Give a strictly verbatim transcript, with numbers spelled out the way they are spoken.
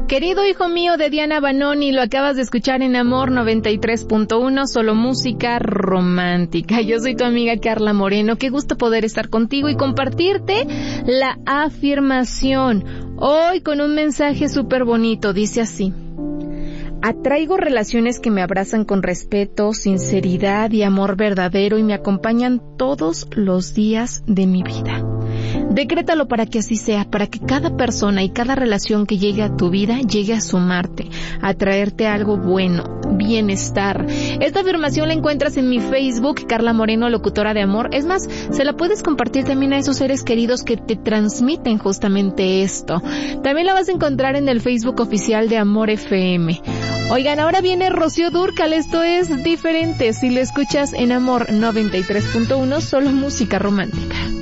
Querido hijo mío de Diana Banoni, lo acabas de escuchar en Amor noventa y tres punto uno, solo música romántica. Yo soy tu amiga Carla Moreno. Qué gusto poder estar contigo y compartirte la afirmación. Hoy con un mensaje súper bonito, dice así: atraigo relaciones que me abrazan con respeto, sinceridad y amor verdadero y me acompañan todos los días de mi vida. Decrétalo para que así sea, para que cada persona y cada relación que llegue a tu vida llegue a sumarte, a traerte algo bueno, bienestar. Esta afirmación la encuentras en mi Facebook, Carla Moreno, locutora de amor. Es más, se la puedes compartir también a esos seres queridos que te transmiten justamente esto. También la vas a encontrar en el Facebook oficial de Amor F M. Oigan, ahora viene Rocío Dúrcal, esto es diferente. Si lo escuchas en Amor noventa y tres punto uno, solo música romántica.